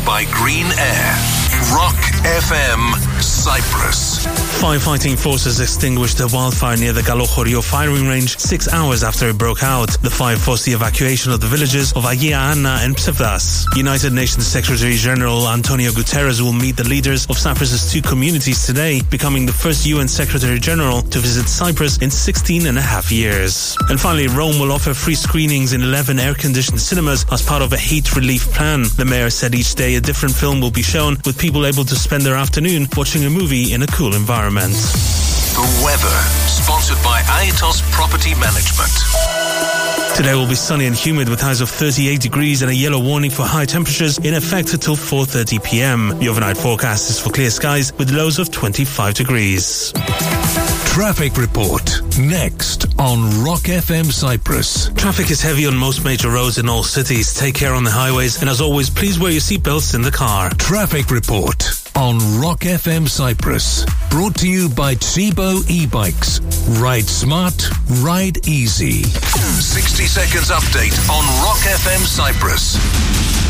by Green Air. Rock FM, Cyprus. Firefighting forces extinguished a wildfire near the Galochorio firing range 6 hours after it broke out. The fire forced the evacuation of the villages of Agia Anna and Psevdas. United Nations Secretary-General Antonio Guterres will meet the leaders of Cyprus's two communities today, becoming the first UN Secretary-General to visit Cyprus in 16 and a half years. And finally, Rome will offer free screenings in 11 air-conditioned cinemas as part of a heat relief plan. The mayor said each day a different film will be shown, with people able to spend their afternoon watching a movie in a cool environment. The weather, sponsored by Aetos Property Management. Today will be sunny and humid with highs of 38 degrees and a yellow warning for high temperatures in effect until 4:30 p.m. The overnight forecast is for clear skies with lows of 25 degrees. Traffic report next on Rock FM Cyprus. Traffic is heavy on most major roads in all cities. Take care on the highways, and as always, please wear your seatbelts in the car. Traffic report on Rock FM Cyprus. Brought to you by Tsibo e-bikes. Ride smart, ride easy. 60 seconds update on Rock FM Cyprus.